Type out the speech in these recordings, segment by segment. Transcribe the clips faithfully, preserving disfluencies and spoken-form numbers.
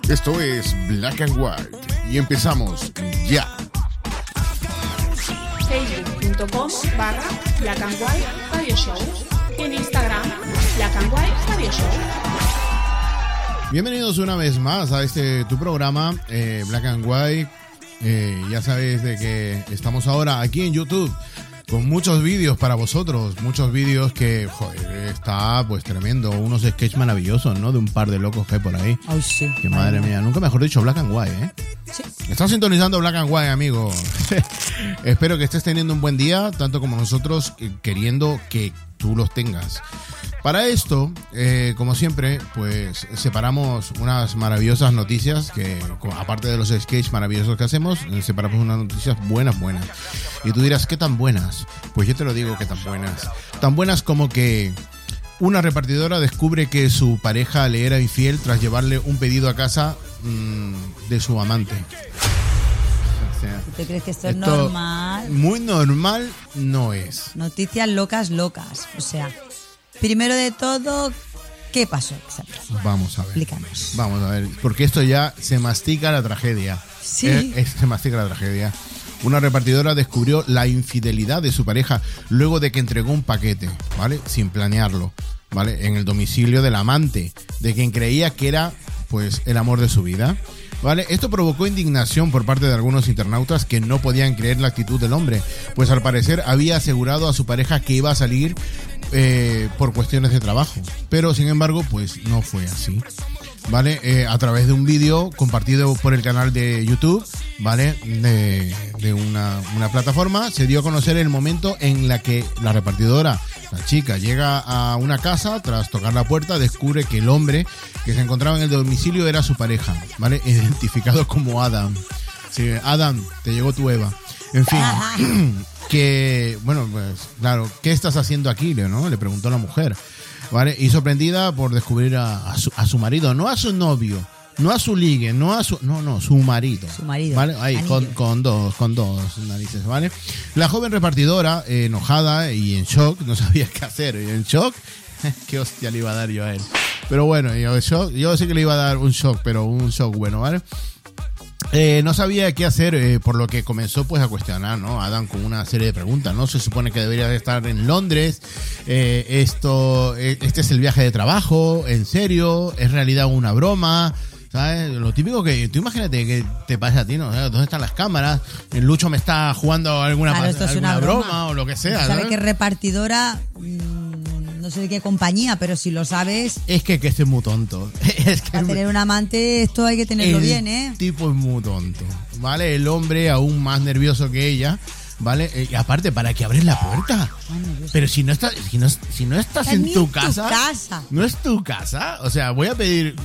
Esto es Black and White y empezamos ya. Facebook.com barra Black and White Radio Show. En Instagram, Black and White Radio Show. Bienvenidos una vez más a este tu programa, eh, Black and White. Eh, ya sabes de que estamos ahora aquí en YouTube con muchos vídeos para vosotros, muchos vídeos que, joder, está pues tremendo, unos sketches maravillosos, ¿no? De un par de locos que hay por ahí. Ay, sí. Que madre mía, nunca mejor dicho Black and White, ¿eh? Sí. Estás sintonizando Black and White, amigo. Espero que estés teniendo un buen día, tanto como nosotros, queriendo que tú los tengas. Para esto, eh, como siempre, pues separamos unas maravillosas noticias que, aparte de los sketches maravillosos que hacemos, separamos unas noticias buenas, buenas. Y tú dirás, ¿qué tan buenas? Pues yo te lo digo, ¿qué tan buenas? Tan buenas como que una repartidora descubre que su pareja le era infiel tras llevarle un pedido a casa mmm, de su amante. O sea, ¿Tú crees que esto, esto es normal? Muy normal no es. Noticias locas, locas. O sea, primero de todo, ¿qué pasó exactamente? Vamos a ver. Explícanos. Vamos a ver, porque esto ya se mastica la tragedia. Sí. Eh, eh, se mastica la tragedia. Una repartidora descubrió la infidelidad de su pareja luego de que entregó un paquete, ¿vale? Sin planearlo, ¿vale? En el domicilio del amante, de quien creía que era, pues, el amor de su vida, ¿vale? Esto provocó indignación por parte de algunos internautas que no podían creer la actitud del hombre, pues al parecer había asegurado a su pareja que iba a salir eh, por cuestiones de trabajo, pero sin embargo, pues no fue así. ¿Vale? Eh, a través de un vídeo compartido por el canal de YouTube, ¿vale? De, de una, una plataforma, se dio a conocer el momento en la que la repartidora, la chica, llega a una casa, tras tocar la puerta, descubre que el hombre que se encontraba en el domicilio era su pareja, ¿vale? Identificado como Adam. Sí, Adam, te llegó tu Eva. En fin, que, bueno, pues, claro, ¿qué estás haciendo aquí, ¿no? Le preguntó la mujer. ¿Vale? Y sorprendida por descubrir a, a, su, a su marido, no a su novio, no a su ligue, no a su, no, no, su marido. Su marido. ¿Vale? Ahí, con, con dos, con dos narices, ¿vale? La joven repartidora, eh, enojada y en shock, no sabía qué hacer. Y en shock, qué hostia le iba a dar yo a él. Pero bueno, yo, shock, yo sé que le iba a dar un shock, pero un shock bueno, ¿vale? Eh, no sabía qué hacer, eh, por lo que comenzó pues a cuestionar, ¿no? Adam con una serie de preguntas, ¿no? Se supone que debería de estar en Londres, eh, esto, eh, este es el viaje de trabajo, ¿en serio? ¿Es realidad una broma? ¿Sabes? Lo típico que, tú imagínate que te pasa a ti, ¿no? ¿Dónde están las cámaras? El Lucho me está jugando alguna, claro, esto es alguna una broma. broma o lo que sea, ¿Sabe ¿sabes? qué repartidora? No sé de qué compañía, pero si lo sabes... Es que, que este es muy tonto. Es que para tener un amante esto hay que tenerlo el bien, ¿eh? El tipo es muy tonto, ¿vale? El hombre aún más nervioso que ella, ¿vale? Eh, y aparte, ¿para qué abres la puerta? Pero si no estás, si no, si no estás en tu casa, tu casa, no es tu casa. O sea, voy a pedir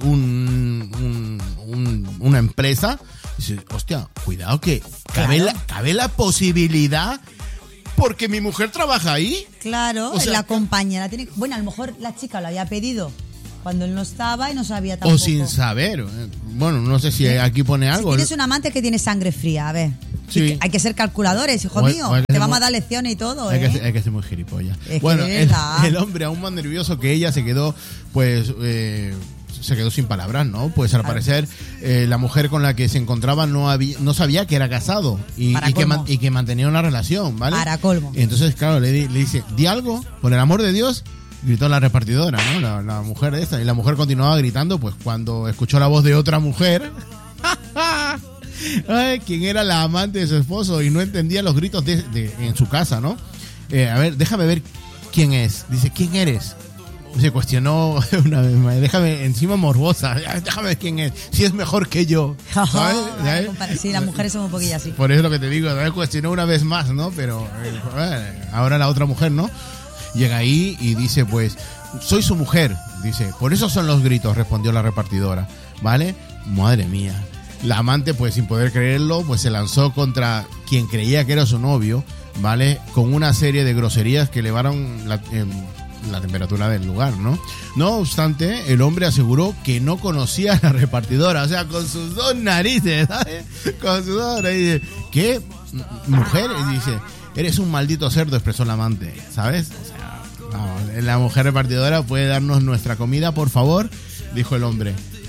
un, un, un una empresa. Y dice, hostia, cuidado que cabe, claro. la, cabe la posibilidad... Porque mi mujer trabaja ahí. Claro, o sea, la compañera tiene. Bueno, a lo mejor la chica lo había pedido cuando él no estaba y no sabía tampoco. O sin saber. Bueno, no sé si aquí pone algo. Si tienes un amante que tiene sangre fría, a ver. Sí. Hay que ser calculadores, hijo o hay, mío. o Te vamos muy, a dar lecciones y todo, hay ¿eh? Que, hay que ser muy gilipollas. Es bueno, que el, la... el hombre aún más nervioso que ella se quedó, pues... Eh, se quedó sin palabras, ¿no? Pues al parecer eh, la mujer con la que se encontraba no había, no sabía que era casado y, y, que, man, y que mantenía una relación, ¿vale? Para colmo. Y entonces, claro, le, le dice, di algo, por el amor de Dios, gritó la repartidora, ¿no? La, la mujer de esta. Y la mujer continuaba gritando, pues cuando escuchó la voz de otra mujer, ay, quien era la amante de su esposo y no entendía los gritos de, de, en su casa, ¿no? Eh, a ver, déjame ver quién es. Dice, ¿quién eres? Se cuestionó una vez más, déjame encima morbosa, déjame ver quién es, si es mejor que yo. ¿Sabes? ¿Sabes? Sí, las mujeres son un poquillo así. Por eso es lo que te digo, me cuestionó una vez más, ¿no? Pero eh, ahora la otra mujer, ¿no? Llega ahí y dice, pues, soy su mujer. Dice, por eso son los gritos, respondió la repartidora. ¿Vale? Madre mía. La amante, pues sin poder creerlo, pues se lanzó contra quien creía que era su novio, ¿vale? Con una serie de groserías que elevaron la... Eh, la temperatura del lugar, ¿no? No obstante, el hombre aseguró que no conocía a la repartidora, o sea, con sus dos narices, ¿sabes? Con sus dos narices. ¿Qué mujer? Y dice, eres un maldito cerdo, expresó la amante, ¿sabes? O sea, vamos, la mujer repartidora puede darnos nuestra comida, por favor, dijo el hombre.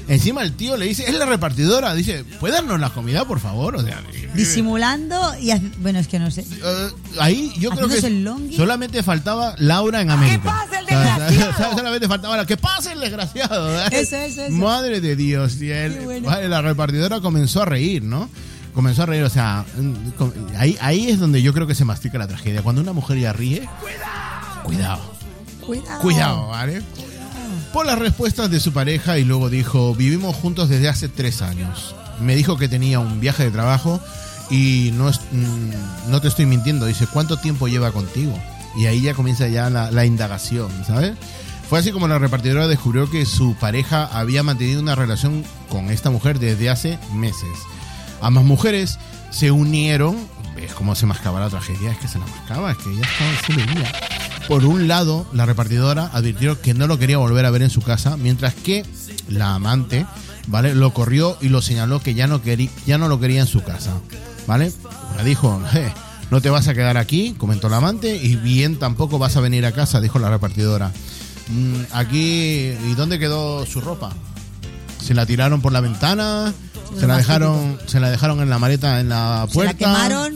Encima el tío le dice, es la repartidora. Dice, ¿puede darnos la comida, por favor? O sea, disimulando y... hace- bueno, es que no sé. Uh, ahí yo creo Haciéndose que el longi. solamente faltaba Laura en América. ¡Que pase el desgraciado! Solamente faltaba la que pase el desgraciado. ¿verdad? Eso, eso, eso. Madre de Dios. Y él- Qué bueno. vale, la repartidora comenzó a reír, ¿no? Comenzó a reír, o sea, mm, com- ahí, ahí es donde yo creo que se mastica la tragedia. Cuando una mujer ya ríe, cuidado, Cuidado. cuidado, ¿vale? Por las respuestas de su pareja y luego dijo, vivimos juntos desde hace tres años. Me dijo que tenía un viaje de trabajo y no, es, mm, no te estoy mintiendo. Dice, ¿cuánto tiempo lleva contigo? Y ahí ya comienza ya la, la indagación, ¿sabes? Fue así como la repartidora descubrió que su pareja había mantenido una relación con esta mujer desde hace meses. Ambas mujeres se unieron. ¿Ves cómo se mascaba la tragedia? Es que se la mascaba, es que ella estaba, se veía. Por un lado, la repartidora advirtió que no lo quería volver a ver en su casa, mientras que la amante, ¿vale?, lo corrió y lo señaló que ya no, querí, ya no lo quería en su casa, ¿vale? Le dijo, eh, no te vas a quedar aquí, comentó la amante, y bien tampoco vas a venir a casa, dijo la repartidora. Mm, aquí, ¿y dónde quedó su ropa? ¿Se la tiraron por la ventana? ¿Se la dejaron, se la dejaron en la maleta en la puerta? ¿Se la quemaron?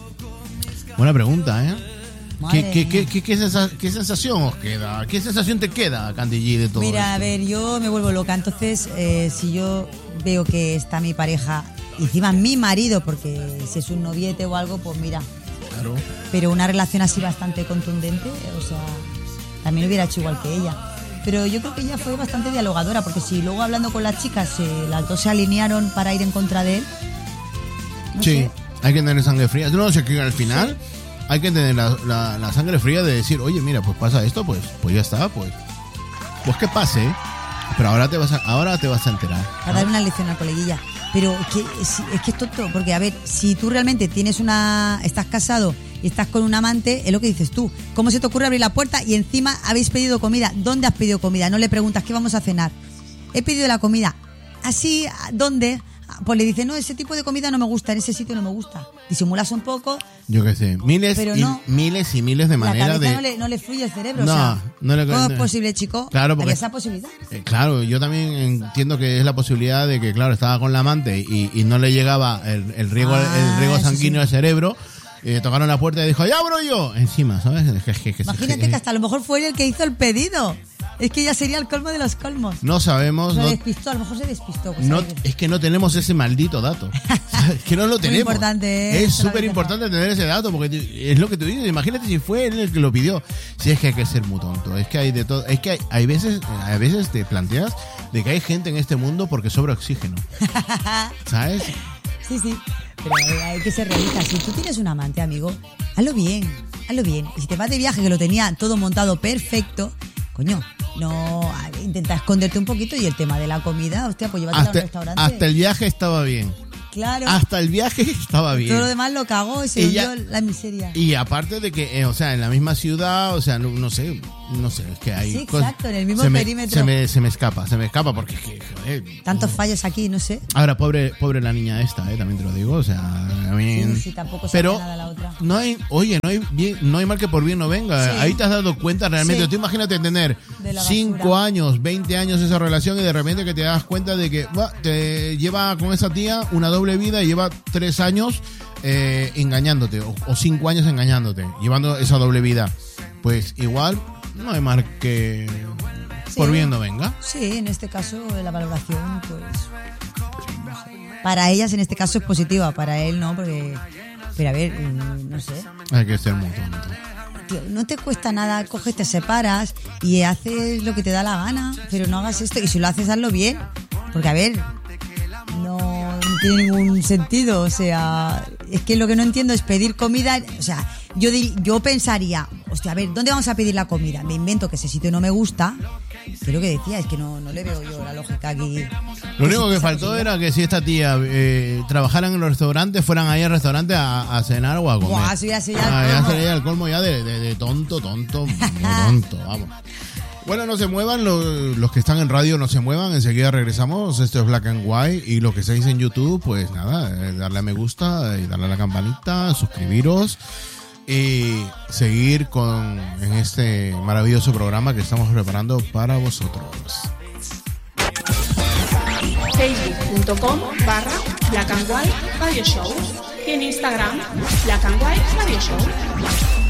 Buena pregunta, ¿eh? ¿Qué, Madre qué, qué, mía. qué, qué sensa- qué sensación os queda? ¿Qué sensación te queda, Candy G, de todo Mira, a esto? ver, yo me vuelvo loca. Entonces, eh, si yo veo que está mi pareja, y encima mi marido, porque si es un noviete o algo, pues mira. Claro. Pero una relación así bastante contundente, o sea, también lo hubiera hecho igual que ella. Pero yo creo que ella fue bastante dialogadora, porque si luego hablando con las chicas, eh, las dos se alinearon para ir en contra de él. No Sí, sé. hay que tener sangre fría. No sé que al final hay que tener la, la, la sangre fría de decir, oye, mira, pues pasa esto, pues, pues ya está, pues, pues que pase, pero ahora te vas a, ahora te vas a enterar. A dar una lección al coleguilla. Pero es que es, es que es tonto, porque a ver, si tú realmente tienes una, estás casado y estás con un amante, es lo que dices tú. ¿Cómo se te ocurre abrir la puerta y encima habéis pedido comida? ¿Dónde has pedido comida? No le preguntas, ¿qué vamos a cenar? He pedido la comida. ¿Así? ¿Dónde? Pues le dice, no, ese tipo de comida no me gusta, en ese sitio no me gusta. Disimulas un poco, Yo qué sé, miles Pero y no. miles y miles de la maneras cabeza de... no, le, no le fluye el cerebro. No, o sea, no le- ¿cómo no. es posible, chico? Claro, porque- Había esa posibilidad. Eh, claro, yo también entiendo que es la posibilidad de que, claro, estaba con la amante y, y no le llegaba el, el riego, Ah, el riego eso sanguíneo sí. al cerebro. Eh, tocaron la puerta y dijo, ya abro yo. Encima, ¿sabes? Es que- es que- es que- Imagínate que hasta a lo mejor fue él el que hizo el pedido. Es que ya sería el colmo de los colmos. No sabemos, Se no, despistó, a lo mejor se despistó. Pues, no, ¿sabes? es que no tenemos ese maldito dato. ¿Sabes? Que no lo tenemos. importante, ¿eh? Es Eso lo súper habéis importante tener ese dato porque tú- es lo que tú dices. Imagínate si fue él el que lo pidió. Si es que hay que ser muy tonto. Es que hay de todo. Es que hay, hay veces, a veces te planteas de que hay gente en este mundo porque sobra oxígeno. ¿Sabes? Sí, sí. Pero hay, hay que ser realista. Si tú tienes un amante, amigo, hazlo bien, hazlo bien. Y si te vas de viaje que lo tenía todo montado perfecto, coño, no, a ver, intenta esconderte un poquito y el tema de la comida, hostia, pues llévatela a un Hasta, restaurante. hasta el viaje estaba bien. Claro. Hasta el viaje estaba bien. Todo lo demás lo cagó y se Y ya- hundió la miseria. Y aparte de que, eh, o sea, en la misma ciudad, o sea, no, no sé, no sé, es que hay Sí, cosas- exacto, en el mismo se me- perímetro. Se me, se me escapa, se me escapa porque es que, joder. Tantos fallos aquí, no sé. Ahora, pobre, pobre la niña esta, eh, también te lo digo, o sea, a mí... Sí, sí, tampoco se pero hace nada la otra. no hay, oye, no hay bien, no hay mal que por bien no venga. Sí. Ahí te has dado cuenta realmente. Sí. Tú imagínate tener De la cinco basura. años, veinte años esa relación y de repente que te das cuenta de que buah, te lleva con esa tía una doble vida y lleva tres años eh, engañándote o, o cinco años engañándote, llevando esa doble vida. Pues igual no hay mal que por Sí. bien no venga. Sí, en este caso la valoración, pues. no sé. Para ellas, en este caso, es positiva. Para él, no, porque. Pero a ver, mm, no sé. Hay que ser muy tonto. Tío, no te cuesta nada, coges, te separas y haces lo que te da la gana, pero no hagas esto. Y si lo haces, hazlo bien. Porque, a ver, no, no tiene ningún sentido. O sea, es que lo que no entiendo es pedir comida. O sea, yo, dir- yo pensaría, hostia, a ver, ¿dónde vamos a pedir la comida? Me invento que ese sitio no me gusta. Que lo que decía es que no, no le veo yo la lógica aquí. Lo único que Esa faltó posibilidad. era que si esta tía eh, trabajaran en los restaurantes, fueran ahí al restaurante a, a cenar o a comer. Buah, eso ya sería el Ah, ya colmo. sería el colmo ya de, de- de tonto, tonto, muy tonto, vamos. Bueno, no se muevan, los, los que están en radio no se muevan, enseguida regresamos, esto es Black and White y lo que estáis en YouTube, pues nada, eh, darle a me gusta y darle a la campanita, suscribiros y seguir con en este maravilloso programa que estamos preparando para vosotros. facebook.com barra Black and White Radio Show y en Instagram Black and White Radio Show.